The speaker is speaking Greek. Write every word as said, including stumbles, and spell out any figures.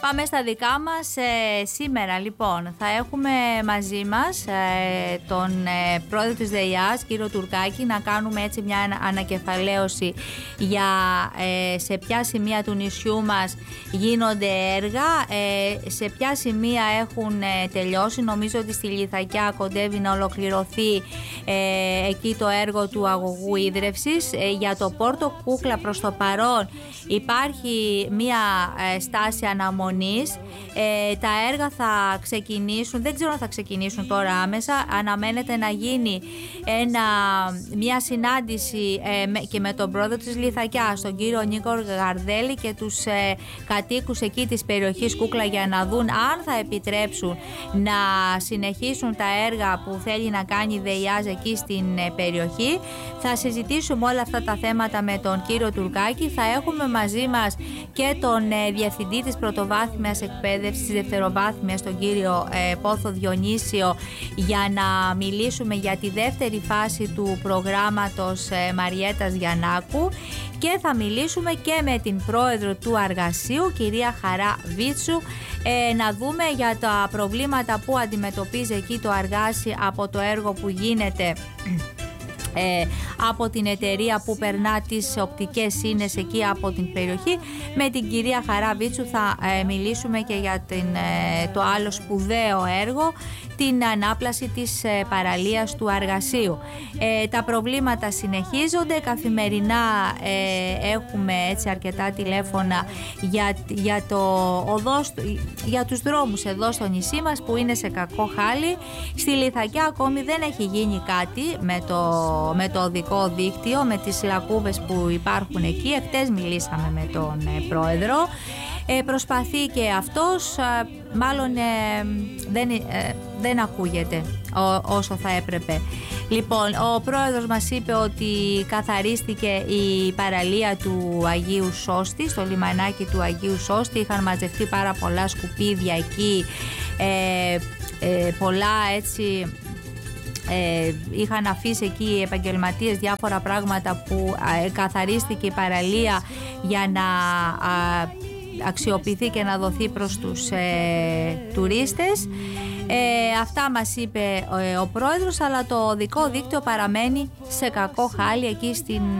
Πάμε στα δικά μας. Ε, σήμερα λοιπόν θα έχουμε μαζί μας ε, τον ε, πρόεδρο της ΔΕΙΑΣ, κύριο Τουρκάκη, να κάνουμε έτσι μια ανακεφαλαίωση για ε, σε ποια σημεία του νησιού μας γίνονται έργα, ε, σε ποια σημεία έχουν ε, τελειώσει. Νομίζω ότι στη Λιθακιά κοντεύει να ολοκληρωθεί ε, εκεί το έργο του αγωγού ίδρευσης. Ε, για το Πόρτο Κούκλα προς το παρόν υπάρχει μια ε, στάση αναμονής. Ε, τα έργα θα ξεκινήσουν, δεν ξέρω αν θα ξεκινήσουν τώρα άμεσα. Αναμένεται να γίνει ένα, μια συνάντηση ε, με, και με τον πρόεδρο της Λιθακιάς, τον κύριο Νίκο Γαρδέλη, και τους ε, κατοίκους εκεί της περιοχής Κούκλα, για να δουν αν θα επιτρέψουν να συνεχίσουν τα έργα που θέλει να κάνει η ΔΕΙΑΣ εκεί στην ε, περιοχή. Θα συζητήσουμε όλα αυτά τα θέματα με τον κύριο Τουρκάκη. Θα έχουμε μαζί μας και τον ε, διευθυντή της πρωτοβάθμιας εκπαίδευσης, δευτεροβάθμιας, τον κύριο ε, Πόθο Διονύσιο, για να μιλήσουμε για τη δεύτερη φάση του προγράμματος ε, Μαριέτας Γιαννάκου, και θα μιλήσουμε και με την πρόεδρο του Αργασίου, κυρία Χαρά Βίτσου, ε, να δούμε για τα προβλήματα που αντιμετωπίζει εκεί το Αργάσι από το έργο που γίνεται Ε, από την εταιρεία που περνά τις οπτικές σύνες εκεί από την περιοχή. Με την κυρία Χαρά Βίτσου θα ε, μιλήσουμε και για την, ε, το άλλο σπουδαίο έργο, την ανάπλαση της ε, παραλίας του Αργασίου. Ε, τα προβλήματα συνεχίζονται, καθημερινά ε, έχουμε έτσι αρκετά τηλέφωνα για, για, το οδός, για τους δρόμους εδώ στο νησί μας που είναι σε κακό χάλι. Στη Λιθακιά ακόμη δεν έχει γίνει κάτι με το, με το οδικό δίκτυο, με τις λακκούβες που υπάρχουν εκεί. Εχθές μιλήσαμε με τον ε, πρόεδρο. Ε, προσπαθεί και αυτός, ε, μάλλον ε, δεν, ε, δεν ακούγεται ό, όσο θα έπρεπε. Λοιπόν, ο πρόεδρος μας είπε ότι καθαρίστηκε η παραλία του Αγίου Σώστη, στο λιμανάκι του Αγίου Σώστη. Είχαν μαζευτεί πάρα πολλά σκουπίδια εκεί, ε, ε, πολλά έτσι... Ε, είχαν αφήσει εκεί οι επαγγελματίες διάφορα πράγματα που ε, καθαρίστηκε η παραλία για να α, αξιοποιηθεί και να δοθεί προς τους ε, τουρίστες. Ε, αυτά μας είπε ε, ο πρόεδρος, αλλά το οδικό δίκτυο παραμένει σε κακό χάλι εκεί στην